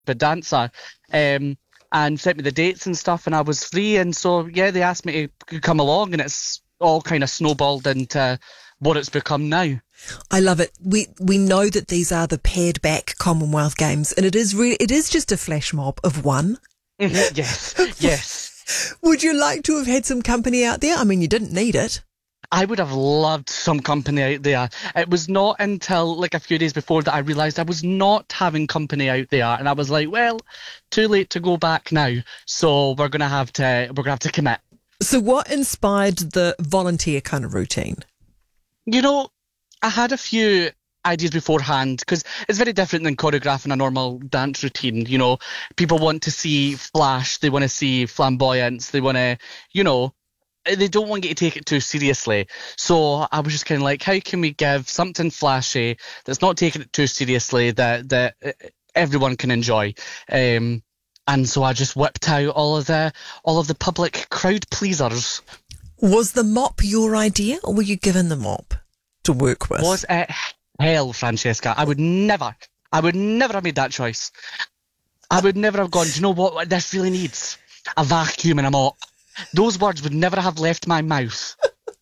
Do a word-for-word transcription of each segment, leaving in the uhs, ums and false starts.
a dancer, um, and sent me the dates and stuff, and I was free, and so yeah, they asked me to come along, and it's all kind of snowballed into what it's become now. I love it. We we know that these are the pared back Commonwealth Games, and it is really it is just a flash mob of one. Yes, yes. Would you like to have had some company out there? I mean, you didn't need it. I would have loved some company out there. It was not until like a few days before that I realised I was not having company out there, and I was like, well, too late to go back now. So we're gonna have to we're gonna have to commit. So what inspired the volunteer kind of routine? You know, I had a few ideas beforehand, because it's very different than choreographing a normal dance routine. You know, people want to see flash, they want to see flamboyance, they want to, you know, they don't want you to take it too seriously. So I was just kind of like, how can we give something flashy that's not taking it too seriously, that that everyone can enjoy? Um, and so I just whipped out all of the all of the public crowd pleasers. Was the mop your idea, or were you given the mop to work with? Was it hell, Francesca? I would never, I would never have made that choice. I would never have gone, do you know what this really needs? A vacuum and a mop. Those words would never have left my mouth.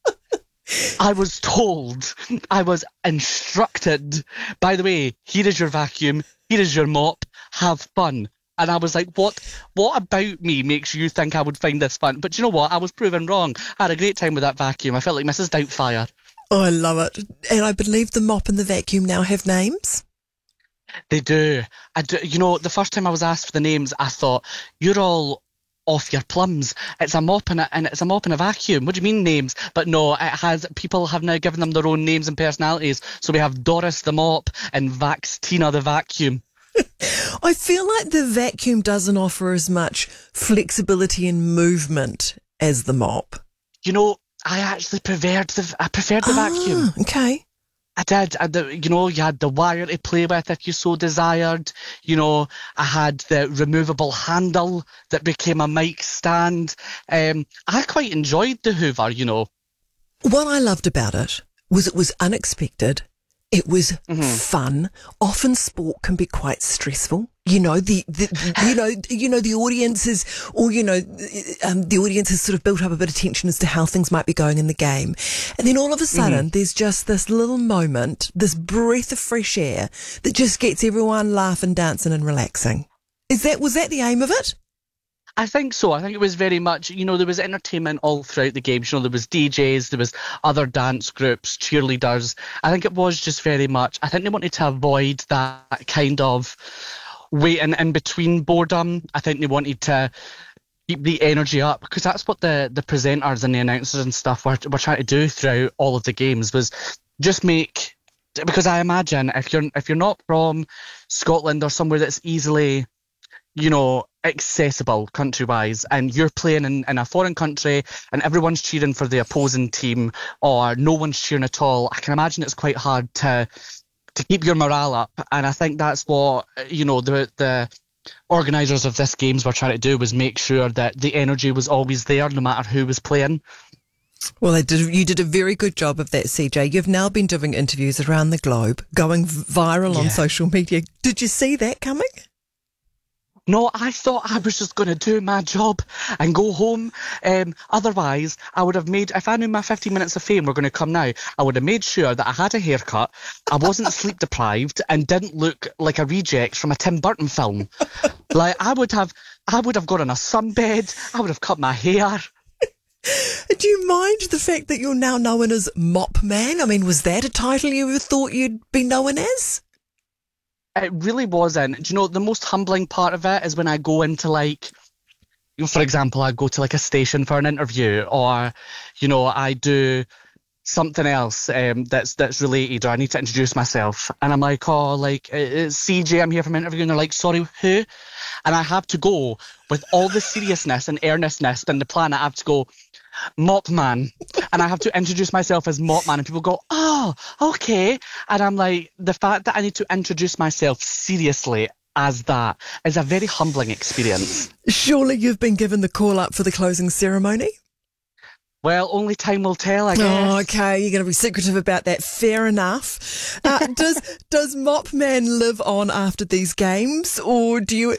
I was told, I was instructed, by the way, here is your vacuum, here is your mop, have fun. And I was like, what What about me makes you think I would find this fun? But you know what? I was proven wrong. I had a great time with that vacuum. I felt like Missus Doubtfire. Oh, I love it. And I believe the mop and the vacuum now have names? They do. I do. You know, the first time I was asked for the names, I thought, you're all off your plums. It's a mop and, a, and it's a mop and a vacuum. What do you mean names? But no, it has, people have now given them their own names and personalities. So we have Doris the mop and Vaxtina the vacuum. I feel like the vacuum doesn't offer as much flexibility and movement as the mop. You know, I actually preferred the I preferred the ah, vacuum. Okay. I did. I, the, you know, you had the wire to play with if you so desired. You know, I had the removable handle that became a mic stand. Um, I quite enjoyed the Hoover, you know. What I loved about it was it was unexpected. It was mm-hmm. fun. Often sport can be quite stressful. You know, the, the you know, you know, the audience is, or, you know, um, the audience has sort of built up a bit of tension as to how things might be going in the game. And then all of a sudden, mm-hmm. there's just this little moment, this breath of fresh air that just gets everyone laughing, dancing and relaxing. Is that, was that the aim of it? I think so. I think it was very much, you know, there was entertainment all throughout the games. You know, there was D Js, there was other dance groups, cheerleaders. I think it was just very much, I think they wanted to avoid that kind of waiting in between boredom. I think they wanted to keep the energy up, because that's what the, the presenters and the announcers and stuff were, were trying to do throughout all of the games, was just make, because I imagine if you're, if you're not from Scotland or somewhere that's easily, you know, accessible country-wise, and you're playing in, in a foreign country and everyone's cheering for the opposing team or no one's cheering at all, I can imagine it's quite hard to to keep your morale up. And I think that's what, you know, the the organisers of this games were trying to do, was make sure that the energy was always there no matter who was playing. Well, I did, you did a very good job of that, C J. You've now been doing interviews around the globe, going viral yeah. on social media. Did you see that coming? No, I thought I was just going to do my job and go home. Um, otherwise, I would have made, if I knew my fifteen minutes of fame were going to come now, I would have made sure that I had a haircut, I wasn't sleep deprived, and didn't look like a reject from a Tim Burton film. Like, I would have, I would have got on a sunbed, I would have cut my hair. Do you mind the fact that you're now known as Mop Man? I mean, was that a title you ever thought you'd be known as? It really wasn't. Do you know, the most humbling part of it is when I go into, like, you know, for example, I go to like a station for an interview, or, you know, I do something else um, that's that's related, or I need to introduce myself, and I'm like, oh, like, it's C J, I'm here from an interview, and they're like, sorry, who? And I have to go with all the seriousness and earnestness on the planet. I have to go, Mop Man, and I have to introduce myself as Mop Man, and people go, oh, okay. And I'm like, the fact that I need to introduce myself seriously as that is a very humbling experience. Surely you've been given the call up for the closing ceremony? Well, only time will tell, I guess. Oh, okay, you're going to be secretive about that. Fair enough. Uh, does does Mop Man live on after these games, or do you